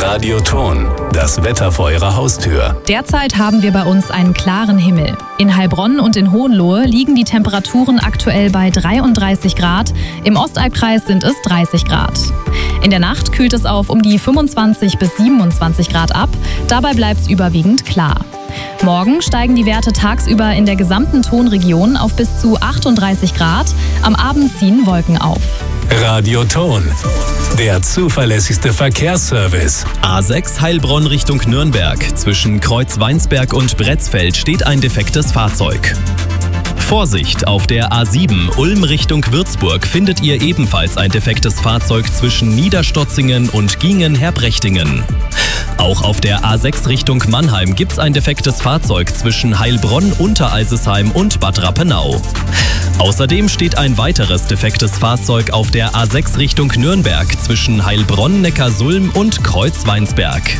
Radioton, das Wetter vor Ihrer Haustür. Derzeit haben wir bei uns einen klaren Himmel. In Heilbronn und in Hohenlohe liegen die Temperaturen aktuell bei 33 Grad. Im Ostalbkreis sind es 30 Grad. In der Nacht kühlt es auf um die 25 bis 27 Grad ab. Dabei bleibt es überwiegend klar. Morgen steigen die Werte tagsüber in der gesamten Tonregion auf bis zu 38 Grad. Am Abend ziehen Wolken auf. Radioton, der zuverlässigste Verkehrsservice. A6 Heilbronn Richtung Nürnberg. Zwischen Kreuzweinsberg und Bretzfeld steht ein defektes Fahrzeug. Vorsicht, auf der A7 Ulm Richtung Würzburg findet ihr ebenfalls ein defektes Fahrzeug zwischen Niederstotzingen und Giengen-Herbrechtingen. Auch auf der A6 Richtung Mannheim gibt's ein defektes Fahrzeug zwischen Heilbronn, Untereisesheim und Bad Rappenau. Außerdem steht ein weiteres defektes Fahrzeug auf der A6 Richtung Nürnberg zwischen Heilbronn, Neckarsulm und Kreuzweinsberg.